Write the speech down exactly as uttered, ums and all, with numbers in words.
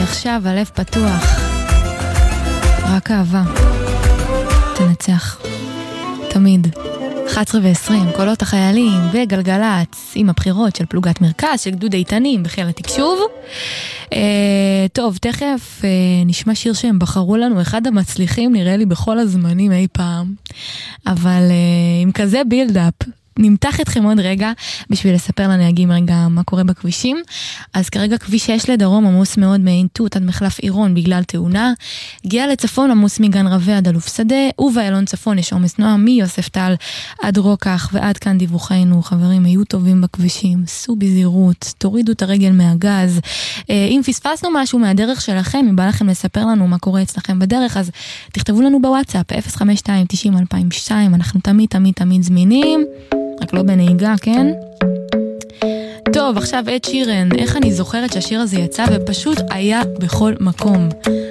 עכשיו הלב פתוח, רק אהבה תנצח תמיד. אחת עשרה ועשרים, קולות החיילים וגלגלץ עם הבחירות של פלוגת מרכז, של גדוד איתנים בחיל התקשוב. אה, טוב, תכף אה, נשמע שיר שהם בחרו לנו, אחד המצליחים נראה לי בכל הזמנים אי פעם, אבל אה, עם כזה בילדאפ, נמתח אתכם עוד רגע בשביל לספר לנהגים רגע מה קורה בכבישים. אז כרגע כביש שש לדרום עמוס מאוד מעין תות עד מחלף עירון בגלל תאונה. הגיע לצפון עמוס מגן רווה עד אלוף שדה, ובאלון צפון יש עומס נועם מיוסף טל עד רוקח. ועד כאן דיווחנו. חברים, היו טובים בכבישים, סעו בזהירות, תורידו את הרגל מהגז. אם פספסנו משהו מהדרך שלכם, אם בא לכם לספר לנו מה קורה אצלכם בדרך, אז תכתבו לנו בוואטסאפ אפס חמש שתיים תשעים אלפיים ושתיים. אנחנו תמיד תמיד תמיד זמינים, רק לא בנהיגה, כן? טוב, עכשיו אד שירן, איך אני זוכרת שהשיר הזה יצא ופשוט היה בכל מקום.